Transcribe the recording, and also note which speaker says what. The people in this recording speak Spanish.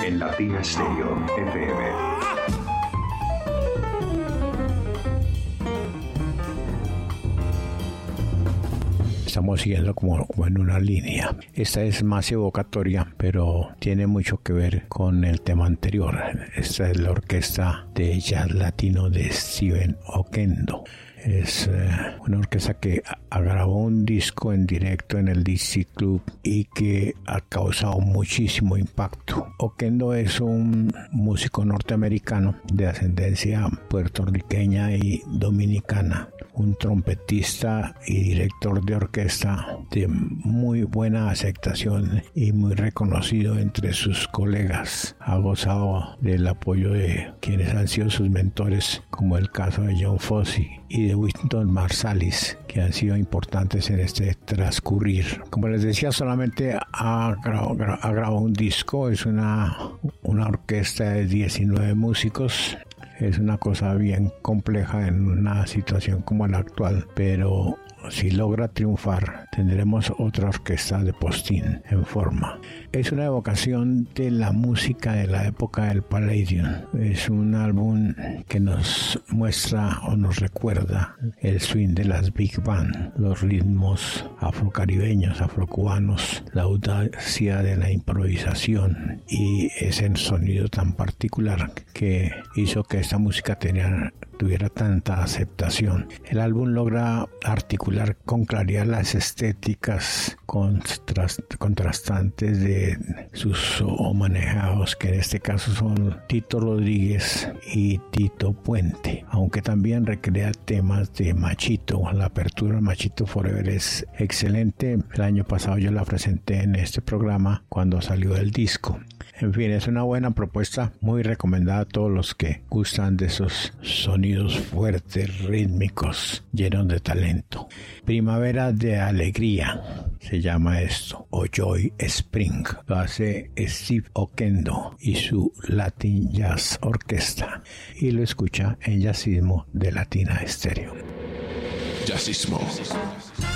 Speaker 1: en Latina Stereo FM.
Speaker 2: Estamos siguiendo como en una línea. Esta es más evocatoria, pero tiene mucho que ver con el tema anterior. Esta es la orquesta de jazz latino de Stephen Oquendo. Es una orquesta que grabó un disco en directo en el DC Club y que ha causado muchísimo impacto. Oquendo es un músico norteamericano de ascendencia puertorriqueña y dominicana, un trompetista y director de orquesta de muy buena aceptación y muy reconocido entre sus colegas. Ha gozado del apoyo de quienes han sido sus mentores, como el caso de John Fosse y de Wynton Marsalis, que han sido importantes en este transcurrir. Como les decía, solamente ha grabado un disco. Es una orquesta de 19 músicos. Es una cosa bien compleja en una situación como la actual, pero si logra triunfar, tendremos otra orquesta de postín en forma. Es una evocación de la música de la época del Palladium. Es un álbum que nos muestra o nos recuerda el swing de las big band, los ritmos afrocaribeños, afrocubanos, la audacia de la improvisación y ese sonido tan particular que hizo que esta música tuviera tanta aceptación. El álbum logra articular con claridad las estéticas contrastantes de sus homenajeados, que en este caso son Tito Rodríguez y Tito Puente, aunque también recrea temas de Machito. La apertura de Machito Forever es excelente. El año pasado yo la presenté en este programa cuando salió el disco. En fin, es una buena propuesta, muy recomendada a todos los que gustan de esos sonidos fuertes, rítmicos, llenos de talento. Primavera de Alegría se llama esto, o Joy Spring. Lo hace Steve Oquendo y su Latin Jazz Orquesta, y lo escucha en Jazzismo de Latina Stereo.
Speaker 3: Jazzismo.